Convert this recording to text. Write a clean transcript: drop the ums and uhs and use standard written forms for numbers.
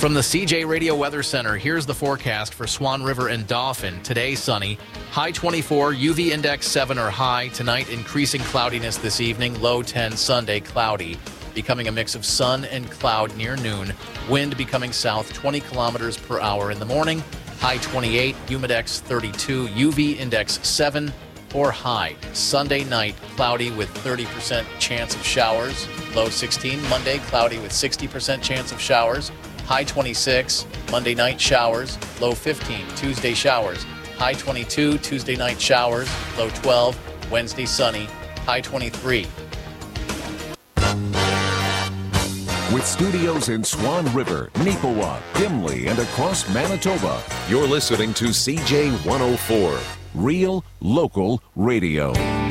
From the CJ Radio Weather Center, here's the forecast for Swan River and Dauphin. Today, sunny. High 24, UV index 7 or high. Tonight, increasing cloudiness this evening. Low 10, Sunday, cloudy. Becoming a mix of sun and cloud near noon. Wind becoming south 20 kilometers per hour in the morning. High 28, humidex 32, UV index 7 or high. Sunday night, cloudy with 30% chance of showers. Low 16, Monday, cloudy with 60% chance of showers. High 26, Monday night showers. Low 15, Tuesday showers. High 22, Tuesday night showers. Low 12, Wednesday sunny. High 23. With studios in Swan River, Neepawa, Gimli, and across Manitoba, you're listening to CJ 104, Real Local Radio.